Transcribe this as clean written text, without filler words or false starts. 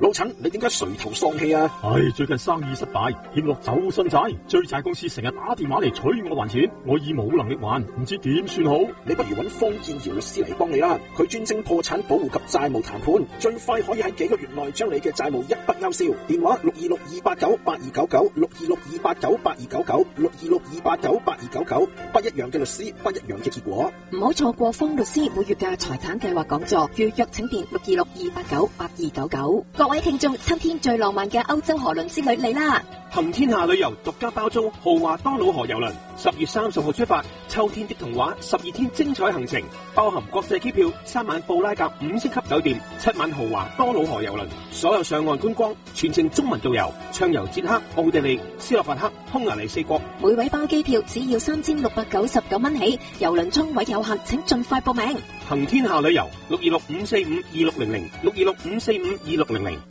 老陳，你點解垂頭喪氣啊？ 最近生意失敗，欠落走信債，追債公司成日打電話嚟催我還錢，我已冇能力還，唔知點算好。 你不如揾方建堯律師嚟幫你啦，佢專精破產保護及債務談判，最快可以喺幾個月內將你嘅債務一筆勾銷。電話626-289-8299，626-289-8299，626-289-8299，不一樣嘅律師，不一樣嘅結果。 唔好錯過方律師每月嘅財產計劃講座，預約請電626-289-8299。各位聽眾，秋天最浪漫嘅歐洲河輪之旅嚟啦！ 行天下旅遊獨家包租豪華多瑙河遊輪，10月30號出發，秋天的童話12天精彩行程，包含國際機票、3晚布拉格5星級酒店、7晚豪華多瑙河遊輪，所有上岸觀光全程中文導遊，暢遊捷克、奧地利、斯洛伐克、匈牙利4國， 每位包機票只要3699蚊起，郵輪艙位有限，請盡快報名。 行天下旅遊626-545-2600，626-545-2600。